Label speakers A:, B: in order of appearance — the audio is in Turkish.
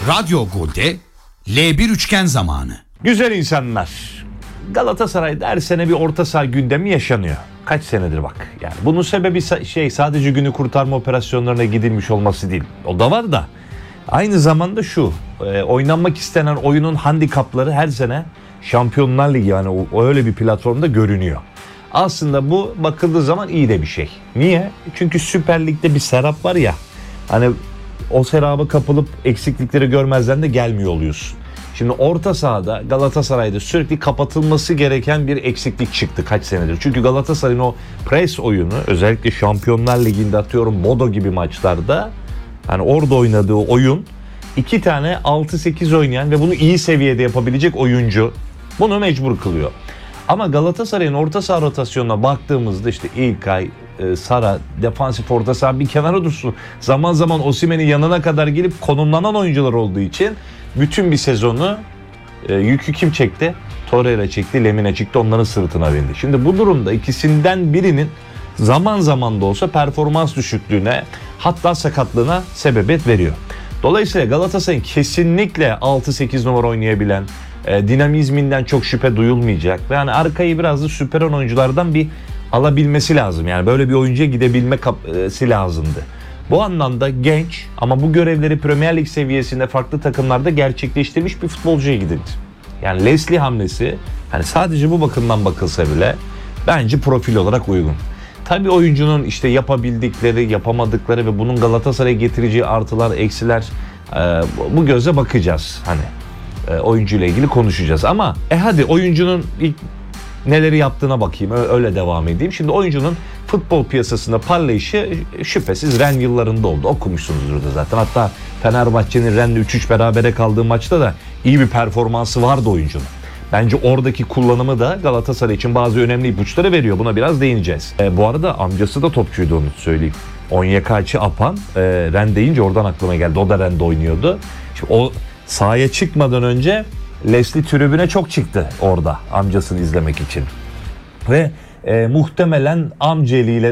A: Radyo Gol'de L1 üçgen zamanı.
B: Güzel insanlar. Galatasaray'da her sene bir orta saha gündemi yaşanıyor. Kaç senedir bak. Yani bunun sebebi sadece günü kurtarma operasyonlarına gidilmiş olması değil. O da var da. Aynı zamanda şu. Oynanmak istenen oyunun handikapları her sene Şampiyonlar Ligi, yani öyle bir platformda görünüyor. Aslında bu bakıldığı zaman iyi de bir şey. Niye? Çünkü Süper Lig'de bir serap var ya. Hani o seraba kapılıp eksiklikleri görmezden de gelmiyor oluyorsun. Şimdi orta sahada Galatasaray'da sürekli kapatılması gereken bir eksiklik çıktı kaç senedir. Çünkü Galatasaray'ın o pres oyunu, özellikle Şampiyonlar Ligi'nde atıyorum Bodo gibi maçlarda, hani orada oynadığı oyun, 2 tane 6-8 oynayan ve bunu iyi seviyede yapabilecek oyuncu bunu mecbur kılıyor. Ama Galatasaray'ın orta saha rotasyonuna baktığımızda işte İlkay, Sara, defansif orta saha bir kenara dursun. Zaman zaman Osimhen'in yanına kadar gelip konumlanan oyuncular olduğu için bütün bir sezonu yükü kim çekti? Torreira çekti, Lemina çıktı, onların sırtına bindi. Şimdi bu durumda ikisinden birinin zaman zaman da olsa performans düşüklüğüne, hatta sakatlığına sebebiyet veriyor. Dolayısıyla Galatasaray'ın kesinlikle 6-8 numara oynayabilen, dinamizminden çok şüphe duyulmayacak ve yani arkayı biraz da süperen oyunculardan bir alabilmesi lazım. Yani böyle bir oyuncuya gidebilmesi lazımdı. Bu anlamda genç ama bu görevleri Premier Lig seviyesinde farklı takımlarda gerçekleştirmiş bir futbolcuya gidildi. Yani Leslie hamlesi, hani sadece bu bakımdan bakılsa bile bence profil olarak uygun. Tabii oyuncunun işte yapabildikleri, yapamadıkları ve bunun Galatasaray'a getireceği artılar, eksiler, bu gözle bakacağız. Hani oyuncuyla ilgili konuşacağız ama hadi oyuncunun ilk neleri yaptığına bakayım, öyle devam edeyim. Şimdi oyuncunun futbol piyasasında parlayışı şüphesiz Ren yıllarında oldu. Okumuşsunuzdur da zaten. Hatta Fenerbahçe'nin Ren'le 3-3 berabere kaldığı maçta da iyi bir performansı vardı oyuncunun. Bence oradaki kullanımı da Galatasaray için bazı önemli ipuçları veriyor. Buna biraz değineceğiz. Bu arada amcası da topçuydu, onu söyleyeyim. Onyekacı Apan, Ren deyince oradan aklıma geldi. O da Ren'de oynuyordu. Şimdi o sahaya çıkmadan önce Leslie tribüne çok çıktı orada amcasını izlemek için. Ve muhtemelen amca eliyle